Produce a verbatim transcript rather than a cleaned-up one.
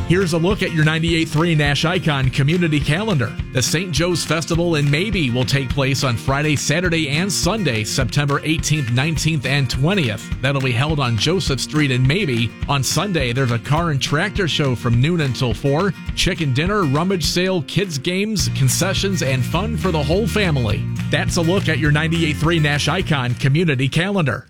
Here's a look at your ninety-eight point three Nash Icon community calendar. The Saint Joe's Festival in Maybe will take place on Friday, Saturday, and Sunday, September eighteenth, nineteenth, and twentieth. That'll be held on Joseph Street in Maybe. On Sunday, there's a car and tractor show from noon until four, chicken dinner, rummage sale, kids games, concessions, and fun for the whole family. That's a look at your ninety-eight point three Nash Icon community calendar.